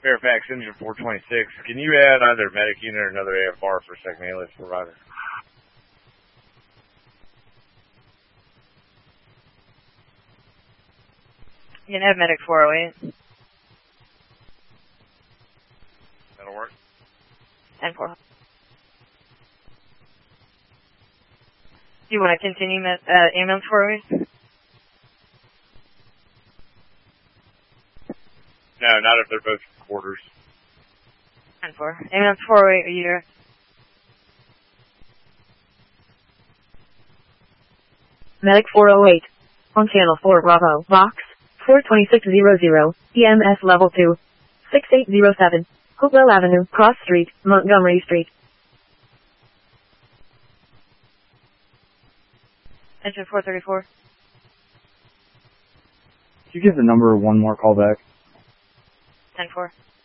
Fairfax Engine 426. Can you add either medic unit or another AFR for second ALS provider? You can have medic 408. That'll work. And 4. Do you want to continue ambulance 408? No, not if they're both quarters. And 4. Ambulance 408, are you there? Medic 408. On channel 4 Bravo, box 42600, EMS level 2, 6807, Hopewell Avenue, Cross Street, Montgomery Street. Engine 434. Could you give the number one more call back? 10-4.